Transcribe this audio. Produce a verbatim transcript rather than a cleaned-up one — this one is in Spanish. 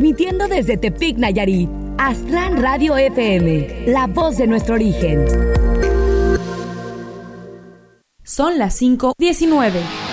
transmitiendo desde Tepic, Nayarit. Aztlán Radio F M, la voz de nuestro origen. Son las cinco diecinueve.